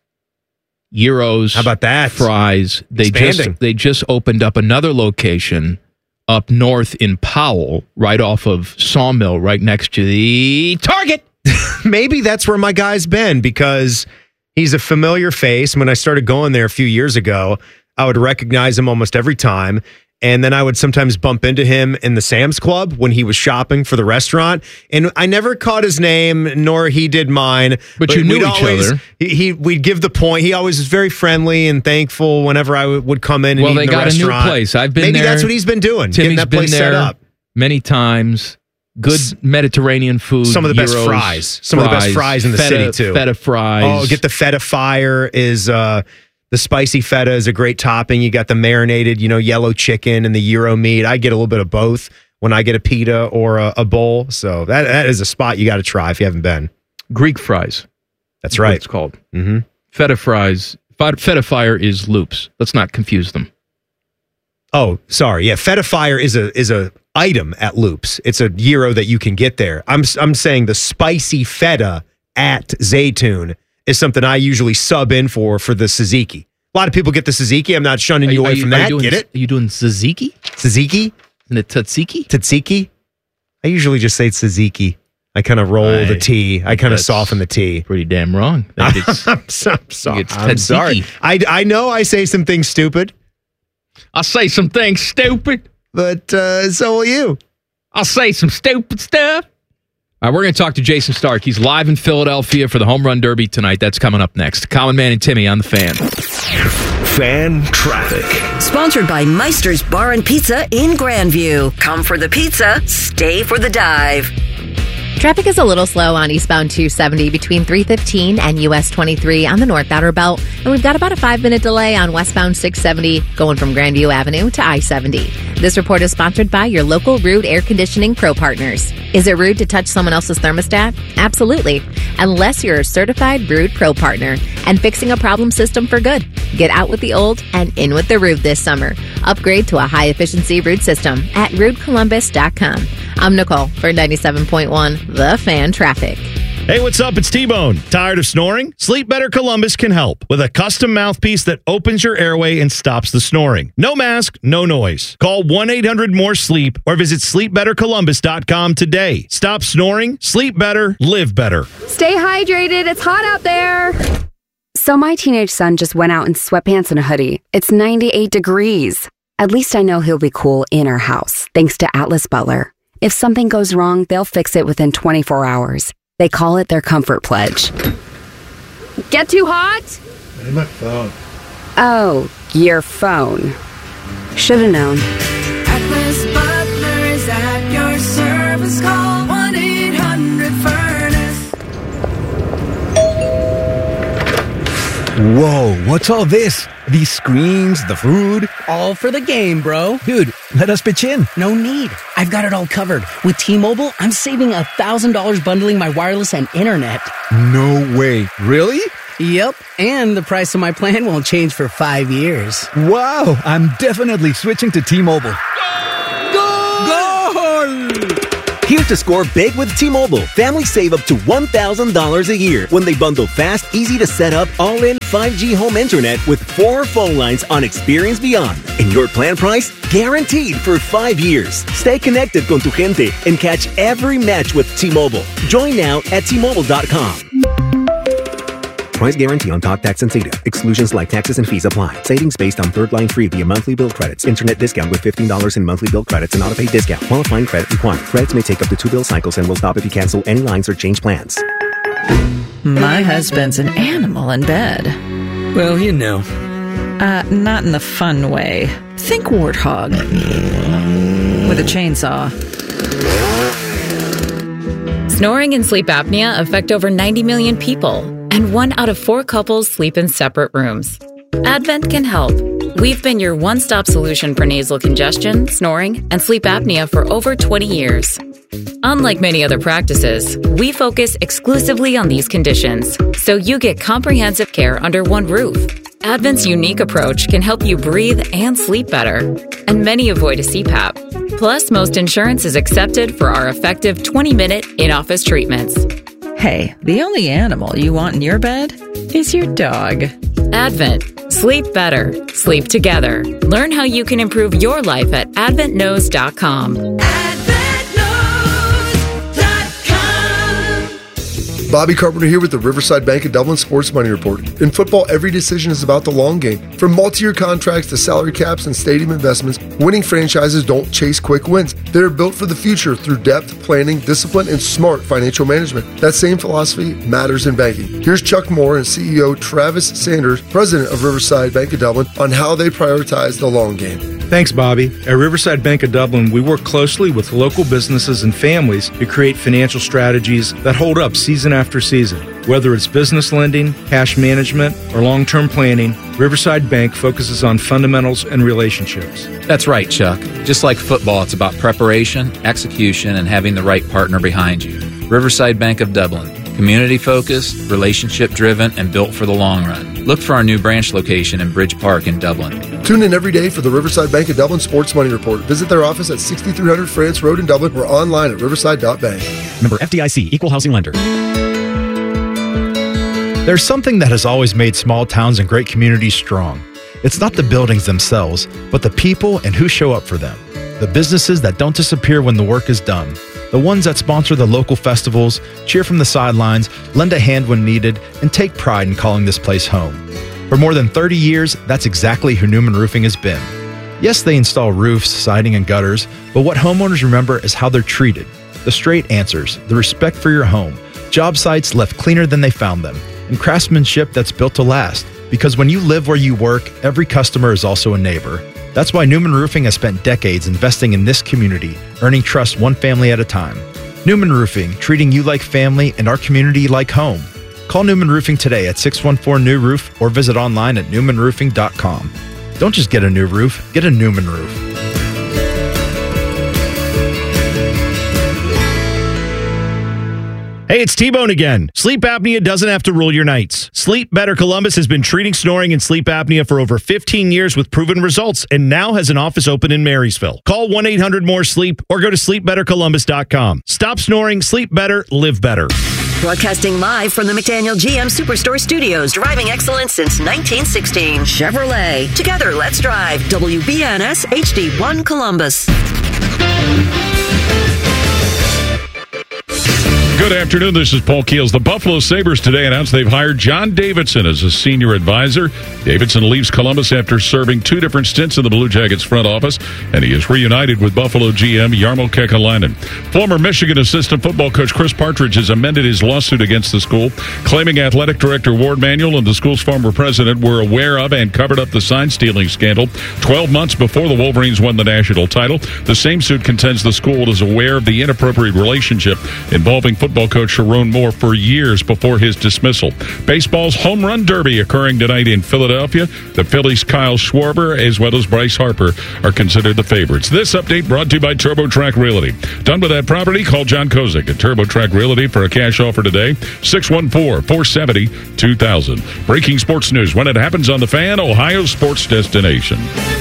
Euros. How about that? Fries. They Expanding. just they just opened up another location up north in Powell, right off of Sawmill, right next to the Target. Maybe that's where my guy's been because he's a familiar face. When I started going there a few years ago, I would recognize him almost every time. And then I would sometimes bump into him in the Sam's Club when he was shopping for the restaurant. And I never caught his name, nor he did mine. But you knew we'd each always, other. He, he we'd give the point. He always was very friendly and thankful whenever I would, would come in and Well, eat they in the got restaurant. a new place. I've been Maybe there. that's what he's been doing, getting Timmy's that been place there set up. many times. Good Mediterranean food. Some of the best gyros, fries. Some of the best fries in the feta, city, too. Feta fries. Oh, get the feta fire is uh, the spicy feta is a great topping. You got the marinated, you know, yellow chicken and the gyro meat. I get a little bit of both when I get a pita or a, a bowl. So that that is a spot you got to try if you haven't been. Greek fries. That's what right. it's called. Mm-hmm. Feta fries. Feta fire is loops. Let's not confuse them. Oh, sorry. Yeah, feta fire is a is a item at Loops. It's a gyro that you can get there. I'm I'm saying the spicy feta at Zaytoon is something I usually sub in for for the tzatziki. A lot of people get the tzatziki. I'm not shunning you Are away you- from are you that. doing- Get it? Are you doing tzatziki? Tzatziki? And the tzatziki? Tzatziki? I usually just say tzatziki. I kind of roll the Right. T. I kind of That's soften the T. Pretty damn wrong. I think it's- I'm, so, I'm, so, it's I'm sorry. tzatziki. I, I know I say some things stupid, I'll say some things stupid. but uh, so will you. I'll say some stupid stuff. All right, we're going to talk to Jason Stark. He's live in Philadelphia for the Home Run Derby tonight. That's coming up next. Common Man and Timmy on the Fan. Fan traffic. Sponsored by Meister's Bar and Pizza in Grandview. Come for the pizza, stay for the dive. Traffic is a little slow on eastbound two seventy between three fifteen and U S twenty-three on the North Outer Belt. And we've got about a five-minute delay on westbound six seventy going from Grandview Avenue to I seventy. This report is sponsored by your local Rude Air Conditioning Pro Partners. Is it rude to touch someone else's thermostat? Absolutely. Unless you're a certified Rude Pro Partner and fixing a problem system for good. Get out with the old and in with the Rude this summer. Upgrade to a high-efficiency Rude system at rude columbus dot com. I'm Nicole for ninety-seven point one The Fan Traffic. Hey, what's up? It's T-Bone. Tired of snoring? Sleep Better Columbus can help with a custom mouthpiece that opens your airway and stops the snoring. No mask, no noise. Call one eight hundred more sleep or visit sleep better columbus dot com today. Stop snoring, sleep better, live better. Stay hydrated. It's hot out there. So my teenage son just went out in sweatpants and a hoodie. It's ninety-eight degrees. At least I know he'll be cool in our house, thanks to Atlas Butler. If something goes wrong, they'll fix it within twenty-four hours. They call it their comfort pledge. Get too hot? My phone. Oh, your phone. Should've known. Atlas Butler is at your service. Call one eight hundred furnace. Whoa, what's all this? These screens, the food? All for the game, bro. Dude, let us pitch in. No need. I've got it all covered. With T-Mobile, I'm saving one thousand dollars bundling my wireless and internet. No way. Really? Yep, and the price of my plan won't change for five years. Wow, I'm definitely switching to T-Mobile. Goal! Here to score big with T-Mobile. Families save up to one thousand dollars a year when they bundle fast, easy to set up, all-in five G home internet with four phone lines on Experience Beyond. And your plan price? Guaranteed for five years. Stay connected con tu gente and catch every match with T-Mobile. Join now at T Mobile dot com. Price guarantee on talk, tax, and data. Exclusions like taxes and fees apply. Savings based on third line free via monthly bill credits. Internet discount with fifteen dollars in monthly bill credits and auto-pay discount. Qualifying credit required. Credits may take up to two bill cycles and will stop if you cancel any lines or change plans. My husband's an animal in bed. Well, you know. Uh, not in the fun way. Think warthog. With a chainsaw. Snoring and sleep apnea affect over ninety million people, and one out of four couples sleep in separate rooms. Advent can help. We've been your one-stop solution for nasal congestion, snoring, and sleep apnea for over twenty years. Unlike many other practices, we focus exclusively on these conditions, so you get comprehensive care under one roof. Advent's unique approach can help you breathe and sleep better, and many avoid a C PAP. Plus, most insurance is accepted for our effective twenty-minute in-office treatments. Hey, the only animal you want in your bed is your dog. Advent. Sleep better. Sleep together. Learn how you can improve your life at advent knows dot com. Bobby Carpenter here with the Riverside Bank of Dublin Sports Money Report. In football, every decision is about the long game. From multi-year contracts to salary caps and stadium investments, winning franchises don't chase quick wins. They're built for the future through depth, planning, discipline, and smart financial management. That same philosophy matters in banking. Here's Chuck Moore and C E O Travis Sanders, president of Riverside Bank of Dublin, on how they prioritize the long game. Thanks, Bobby. At Riverside Bank of Dublin, we work closely with local businesses and families to create financial strategies that hold up season after season. Whether it's business lending, cash management, or long-term planning, Riverside Bank focuses on fundamentals and relationships. That's right, Chuck. Just like football, it's about preparation, execution, and having the right partner behind you. Riverside Bank of Dublin. Community-focused, relationship-driven, and built for the long run. Look for our new branch location in Bridge Park in Dublin. Tune in every day for the Riverside Bank of Dublin Sports Money Report. Visit their office at sixty-three hundred France Road in Dublin or online at riverside dot bank. Member F D I C, Equal Housing Lender. There's something that has always made small towns and great communities strong. It's not the buildings themselves, but the people and who show up for them. The businesses that don't disappear when the work is done. The ones that sponsor the local festivals, cheer from the sidelines, lend a hand when needed, and take pride in calling this place home. For more than thirty years, that's exactly who Newman Roofing has been. Yes, they install roofs, siding, and gutters, but what homeowners remember is how they're treated. The straight answers, the respect for your home, job sites left cleaner than they found them, and craftsmanship that's built to last. Because when you live where you work, every customer is also a neighbor. That's why Newman Roofing has spent decades investing in this community, earning trust one family at a time. Newman Roofing, treating you like family and our community like home. Call Newman Roofing today at six one four, N E W Roof or visit online at newman roofing dot com. Don't just get a new roof, get a Newman roof. Hey, it's T-Bone again. Sleep apnea doesn't have to rule your nights. Sleep Better Columbus has been treating snoring and sleep apnea for over fifteen years with proven results and now has an office open in Marysville. Call one eight hundred more sleep or go to sleep better columbus dot com. Stop snoring, sleep better, live better. Broadcasting live from the McDaniel G M Superstore Studios, driving excellence since nineteen sixteen. Chevrolet. Together, let's drive. W B N S H D one Columbus. Good afternoon. This is Paul Keels. The Buffalo Sabres today announced they've hired John Davidson as a senior advisor. Davidson leaves Columbus after serving two different stints in the Blue Jackets front office, and he is reunited with Buffalo G M Jarmo Kekalainen. Former Michigan assistant football coach Chris Partridge has amended his lawsuit against the school, claiming athletic director Ward Manuel and the school's former president were aware of and covered up the sign-stealing scandal twelve months before the Wolverines won the national title. The same suit contends the school is aware of the inappropriate relationship involving football football coach Sharon Moore for years before his dismissal. Baseball's Home Run Derby occurring tonight in Philadelphia. The Phillies' Kyle Schwarber as well as Bryce Harper are considered the favorites. This update brought to you by TurboTrack Realty. Done with that property? Call John Kozik at TurboTrack Realty for a cash offer today. six one four, four seven zero, two thousand. Breaking sports news when it happens on The Fan, Ohio's sports destination.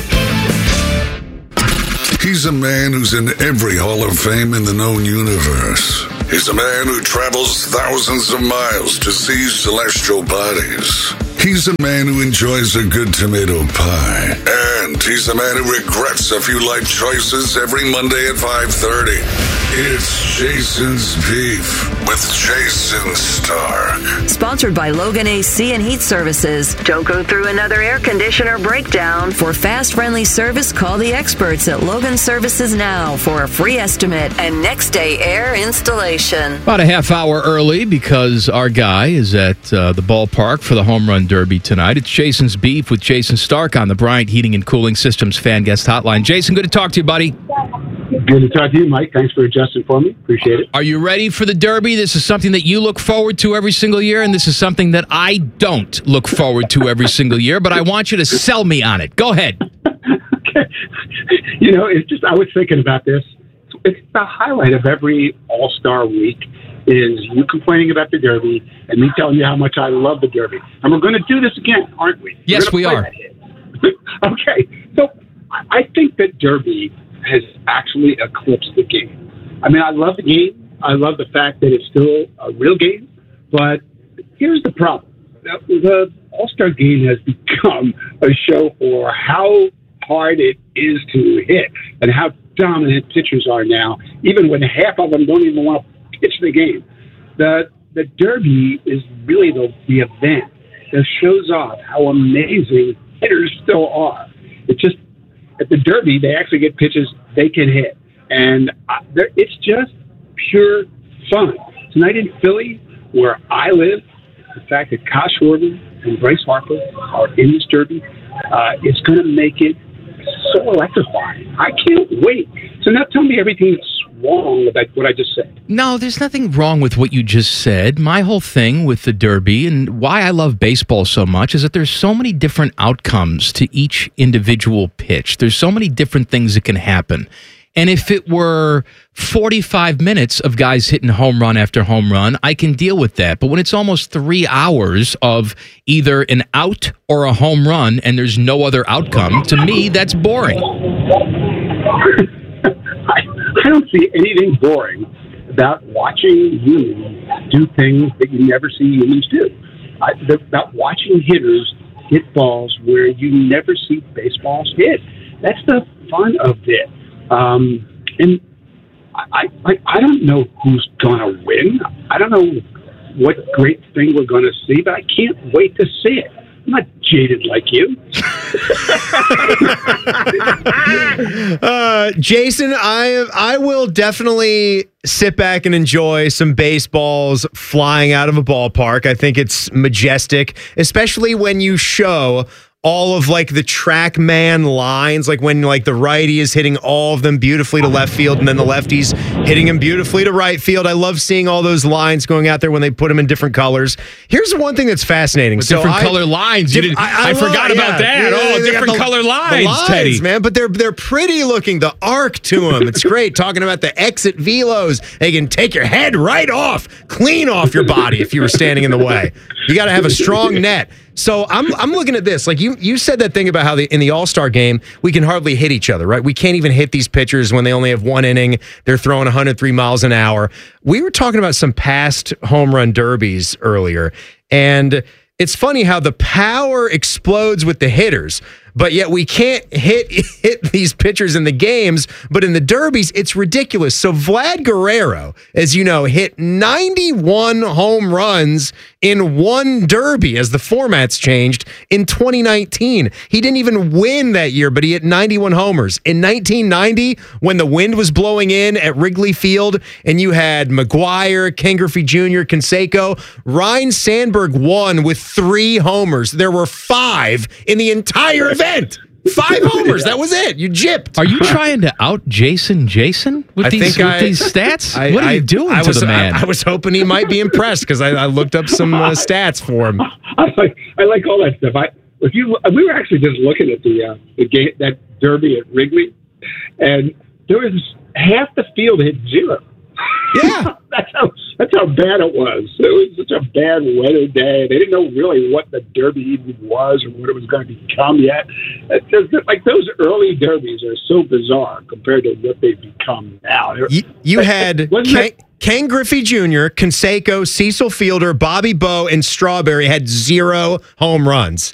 He's a man who's in every Hall of Fame in the known universe. He's a man who travels thousands of miles to see celestial bodies. He's a man who enjoys a good tomato pie. And he's a man who regrets a few life choices every Monday at five thirty. It's Jason's Beef with Jason Stark. Sponsored by Logan A C and Heat Services. Don't go through another air conditioner breakdown. For fast, friendly service, call the experts at Logan Services now for a free estimate and next day air installation. About a half hour early because our guy is at uh, the ballpark for the Home Run Derby tonight. It's Jason's Beef with Jason Stark on the Bryant Heating and Cooling Systems Fan Guest Hotline. Jason, good to talk to you, buddy. Good to talk to you, Mike. Thanks for adjusting for me. Appreciate it. Are you ready for the Derby? This is something that you look forward to every single year, and this is something that I don't look forward to every single year, but I want you to sell me on it. Go ahead. Okay. You know, it's just, I was thinking about this. It's the highlight of every All-Star week is you complaining about the Derby and me telling you how much I love the Derby. And we're going to do this again, aren't we? Yes, we are. Okay. So I think that Derby has actually eclipsed the game. I mean, I love the game. I love the fact that it's still a real game. But here's the problem. The, the All-Star game has become a show for how hard it is to hit and how dominant pitchers are now, even when half of them don't even want to pitch the game. The the Derby is really the, the event that shows off how amazing hitters still are. It's just, at the Derby, they actually get pitches they can hit. And uh, it's just pure fun. Tonight in Philly, where I live, the fact that Kyle Schwarber and Bryce Harper are in this Derby, uh, it's going to make it so electrifying. I can't wait. So now tell me everything that's wrong with that, what I just said. No, there's nothing wrong with what you just said. My whole thing with the Derby and why I love baseball so much is that there's so many different outcomes to each individual pitch. There's so many different things that can happen. And if it were forty-five minutes of guys hitting home run after home run, I can deal with that. But when it's almost three hours of either an out or a home run and there's no other outcome, to me, that's boring. I, I don't see anything boring about watching humans do things that you never see humans do. I, the, about watching hitters hit balls where you never see baseballs hit. That's the fun of it. Um, and I, I, I don't know who's going to win. I don't know what great thing we're going to see, but I can't wait to see it. I'm not jaded like you. uh, Jason, I I will definitely sit back and enjoy some baseballs flying out of a ballpark. I think it's majestic, especially when you show all of like the track man lines, like when like the righty is hitting all of them beautifully to left field and then the lefty's hitting them beautifully to right field. I love seeing all those lines going out there when they put them in different colors. Here's one thing that's fascinating. With so different I, color lines. You didn't, I, I, I forgot love, about yeah. that. Yeah, oh, different the, color lines, lines, Teddy. Man, but they're they're pretty looking. The arc to them, it's great. Talking about the exit velos, they can take your head right off, clean off your body if you were standing in the way. You got to have a strong net. So I'm I'm looking at this. Like you you said that thing about how the, in the All-Star game, we can hardly hit each other, right? We can't even hit these pitchers when they only have one inning. They're throwing one hundred three miles an hour. We were talking about some past home run derbies earlier, and it's funny how the power explodes with the hitters, but yet we can't hit hit these pitchers in the games, but in the derbies, it's ridiculous. So Vlad Guerrero, as you know, hit ninety-one home runs in one derby as the format's changed in twenty nineteen. He didn't even win that year, but he hit ninety-one homers. In nineteen ninety, when the wind was blowing in at Wrigley Field and you had McGuire, Ken Griffey Junior, Canseco, Ryne Sandberg won with three homers. There were five in the entire event. Five homers. That was it. You gypped. Are you trying to out Jason Jason with I these think with I- these stats? I- what are I- you doing I to was, the man? I, I was hoping he might be impressed because I, I looked up some uh, stats for him. I like I like all that stuff. I if you we were actually just looking at the uh, the game that derby at Wrigley, and there was half the field hit zero. Yeah, that's how that's how bad it was. It was such a bad weather day. They didn't know really what the derby even was or what it was going to become yet. It's just that, like those early derbies are so bizarre compared to what they've become now. You, you had Ken, Ken Griffey Junior, Canseco, Cecil Fielder, Bobby Bowe, and Strawberry had zero home runs.